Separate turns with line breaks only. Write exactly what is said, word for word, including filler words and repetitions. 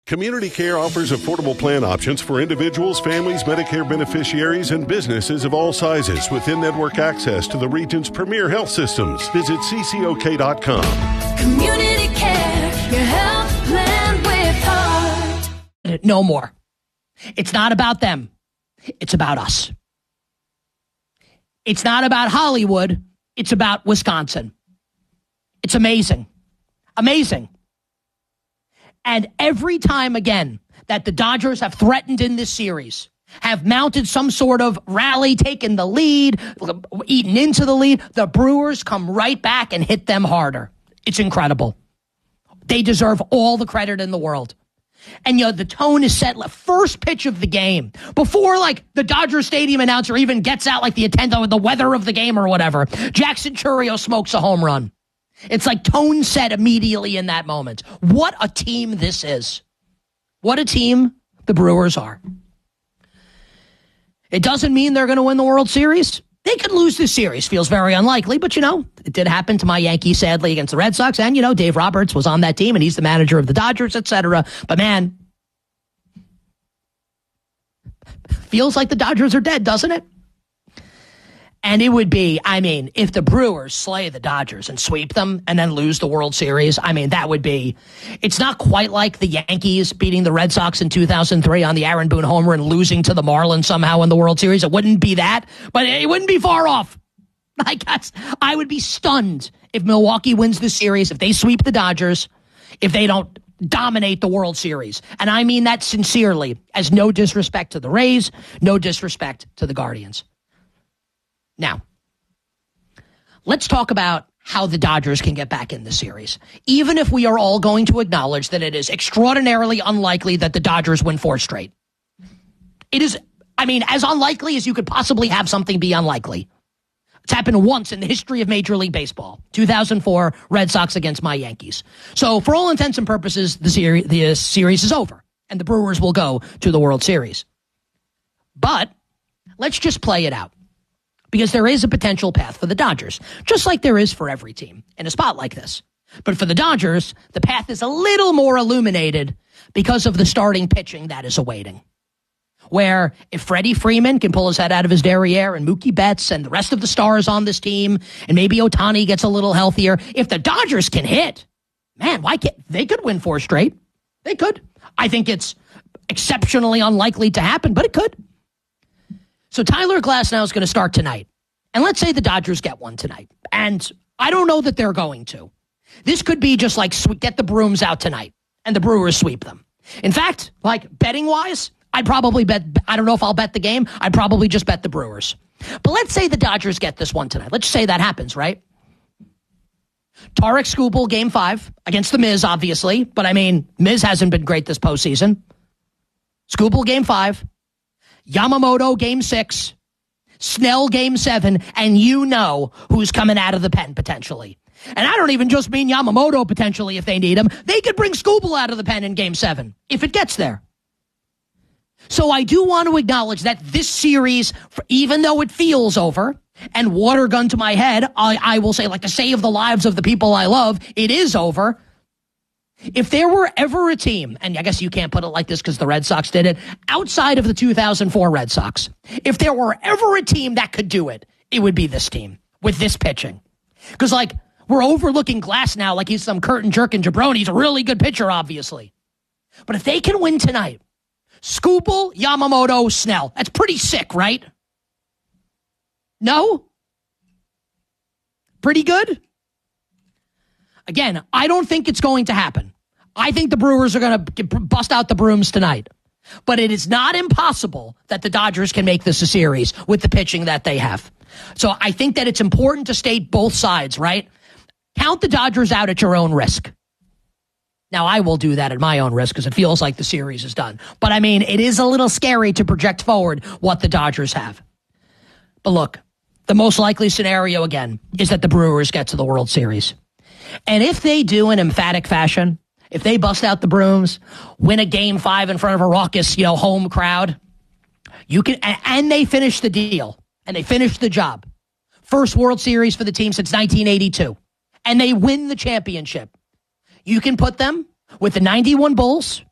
Community Care offers affordable plan options for individuals, families, Medicare beneficiaries, and businesses of all sizes with in-network access to the region's premier health systems. Visit C C O K dot com.
Community Care, your health plan with heart.
No more. It's not about them. It's about us. It's not about Hollywood. It's about Wisconsin. It's amazing. Amazing. And every time again that the Dodgers have threatened in this series, have mounted some sort of rally, taken the lead, eaten into the lead, the Brewers come right back and hit them harder. It's incredible. They deserve all the credit in the world. And, you know, the tone is set. First pitch of the game, before, like, the Dodger Stadium announcer even gets out, like, the attendant, the weather of the game or whatever, Jackson Chourio smokes a home run. It's like tone set immediately in that moment. What a team this is. What a team the Brewers are. It doesn't mean they're going to win the World Series. They could lose this series. Feels very unlikely, but, you know, it did happen to my Yankees, sadly, against the Red Sox. And, you know, Dave Roberts was on that team, and he's the manager of the Dodgers, et cetera. But, man, feels like the Dodgers are dead, doesn't it? And it would be, I mean, if the Brewers slay the Dodgers and sweep them and then lose the World Series, I mean, that would be, it's not quite like the Yankees beating the Red Sox in two thousand three on the Aaron Boone homer and losing to the Marlins somehow in the World Series. It wouldn't be that, but it wouldn't be far off. I guess I would be stunned if Milwaukee wins the series, if they sweep the Dodgers, if they don't dominate the World Series. And I mean that sincerely, as no disrespect to the Rays, no disrespect to the Guardians. Now, let's talk about how the Dodgers can get back in the series. Even if we are all going to acknowledge that it is extraordinarily unlikely that the Dodgers win four straight. It is, I mean, as unlikely as you could possibly have something be unlikely. It's happened once in the history of Major League Baseball. two thousand four, Red Sox against my Yankees. So for all intents and purposes, the, seri- the uh, series is over, and the Brewers will go to the World Series. But let's just play it out. Because there is a potential path for the Dodgers, just like there is for every team in a spot like this. But for the Dodgers, the path is a little more illuminated because of the starting pitching that is awaiting. Where if Freddie Freeman can pull his head out of his derriere and Mookie Betts and the rest of the stars on this team, and maybe Ohtani gets a little healthier, if the Dodgers can hit, man, why can't they could win four straight? They could. I think it's exceptionally unlikely to happen, but it could. So Tyler Glasnow is going to start tonight. And let's say the Dodgers get one tonight. And I don't know that they're going to. This could be just like get the brooms out tonight and the Brewers sweep them. In fact, like betting-wise, I'd probably bet, I don't know if I'll bet the game. I'd probably just bet the Brewers. But let's say the Dodgers get this one tonight. Let's say that happens, right? Tarek Skubal, game five, against the Miz, obviously. But I mean, Miz hasn't been great this postseason. Skubal, game five. Yamamoto, game six, Snell, game seven, and you know who's coming out of the pen potentially. And I don't even just mean Yamamoto potentially if they need him. They could bring Skubal out of the pen in game seven if it gets there. So I do want to acknowledge that this series, even though it feels over, and water gun to my head, I, I will say like to save the lives of the people I love, it is over. If there were ever a team, and I guess you can't put it like this because the Red Sox did it, outside of the two thousand four Red Sox, if there were ever a team that could do it, it would be this team with this pitching. Because, like, we're overlooking Glasnow like he's some curtain jerking jabroni. He's a really good pitcher, obviously. But if they can win tonight, Skubal, Yamamoto, Snell, that's pretty sick, right? No? Pretty good? Again, I don't think it's going to happen. I think the Brewers are going to bust out the brooms tonight. But it is not impossible that the Dodgers can make this a series with the pitching that they have. So I think that it's important to state both sides, right? Count the Dodgers out at your own risk. Now, I will do that at my own risk because it feels like the series is done. But, I mean, it is a little scary to project forward what the Dodgers have. But look, the most likely scenario, again, is that the Brewers get to the World Series. And if they do in emphatic fashion, if they bust out the brooms, win a game five in front of a raucous, you know, home crowd, you can, and they finish the deal, and they finish the job. First World Series for the team since nineteen eighty-two. And they win the championship. You can put them with the ninety-one Bulls,